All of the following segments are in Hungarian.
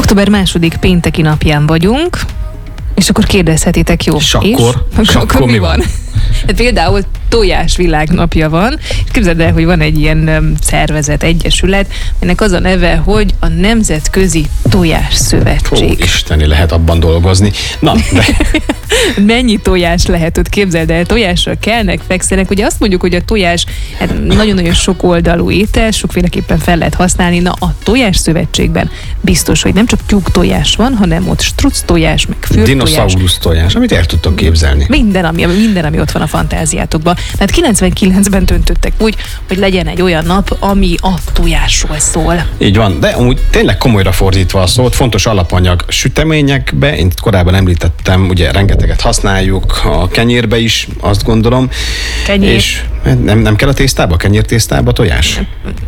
Október 2. pénteki napján vagyunk, és akkor kérdezhetitek, jó? És akkor mi van? Hát például tojás világnapja van. Képzeld el, hogy van egy ilyen szervezet, egyesület, ennek az a neve, hogy a Nemzetközi Tojás Szövetség. Ó, isteni, lehet abban dolgozni. Na, de... Mennyi tojás lehet ott, képzeld el, tojással kelnek, fekszenek. Ugye azt mondjuk, hogy a tojás hát nagyon-nagyon sok oldalú étel, sokféleképpen fel lehet használni. Na, a tojás szövetségben biztos, hogy nem csak tyúk tojás van, hanem ott struc tojás, meg fürtojás. Dinoszaurusz tojás, amit el tudtok képzelni. Minden, ami ott van a fantáziátokban. Mert 99-ben döntöttek úgy, hogy legyen egy olyan nap, ami a tojásról szól. Így van, de amúgy tényleg komolyra fordítva a szót, fontos alapanyag süteményekbe, én korábban említettem, ugye rengeteget használjuk a kenyérbe is, azt gondolom. Kenyér. És nem kell a tésztába, kenyértésztába tojás?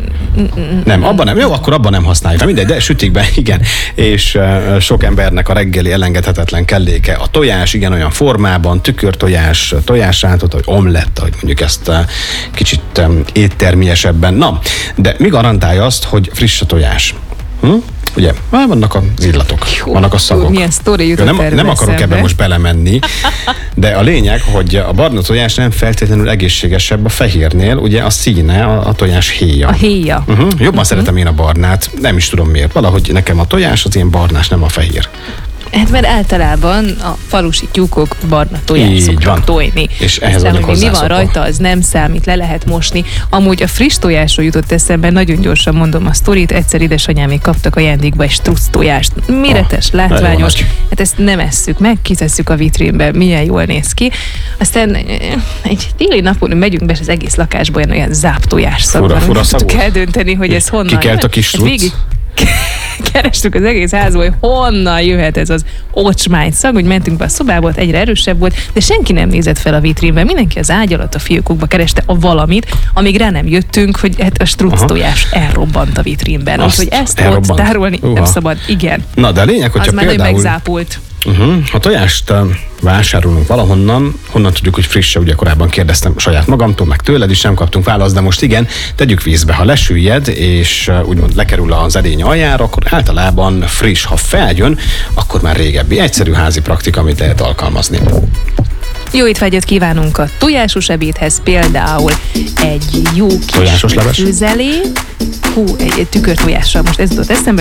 Nem, abban nem. Jó, akkor abban nem használjuk. Mindegy, de sütikben igen. És sok embernek a reggeli elengedhetetlen kelléke a tojás, igen, olyan formában, tükörtojás, tojásrántott, vagy omlett, hogy mondjuk ezt kicsit éttermiesebben. Na, de mi garantálja azt, hogy friss a tojás? Ugye, vannak az illatok, vannak a szagok. Milyen sztori jutott nem akarok ebbe most belemenni, de a lényeg, hogy a barna tojás nem feltétlenül egészségesebb a fehérnél, ugye a színe, a tojás héja. A héja. Jobban szeretem én a barnát, nem is tudom miért. Valahogy nekem a tojás az ilyen barnás, nem a fehér. Hát mert általában a falusi tyúkok barna tojást szoktak tojni. És ehhez vagyunk hozzászokva. Mi van rajta, az nem számít, le lehet mosni. Amúgy a friss tojásról jutott eszembe, nagyon gyorsan mondom a sztorit, egyszer édesanyámék kaptak ajándékba egy struc tojást. Méretes, látványos, hát ezt nem esszük meg, kitesszük a vitrínbe, milyen jól néz ki. Aztán egy téli napon megyünk be, és az egész lakásban olyan záptojás szag van. Fura tudtuk eldönteni, hogy ez honnan kikelt a kis struc? Kerestük az egész házból, hogy honnan jöhet ez az ocsmány szag, hogy mentünk be a szobába, egyre erősebb volt, de senki nem nézett fel a vitrínben, mindenki az ágy alatt a fiókokba kereste a valamit, amíg rá nem jöttünk, hogy hát a struc tojás elrobbant a vitrínben. Úgyhogy ezt ott tárolni nem szabad, igen. Na, de a lényeg, hogyha az már például... megzápult. Ha tojást vásárolunk valahonnan, honnan tudjuk, hogy frisse, ugye korábban kérdeztem saját magamtól, meg tőled is nem kaptunk választ, de most igen, tegyük vízbe. Ha lesüllyed, és úgymond lekerül az edény aljára, akkor általában friss. Ha feljön, akkor már régebbi. Egyszerű házi praktika, amit lehet alkalmazni. Jó étvágyat kívánunk a tojásos ebédhez, például egy jó kis tojásos leves főzelé, egy tükörtojással, most ez jutott eszembe,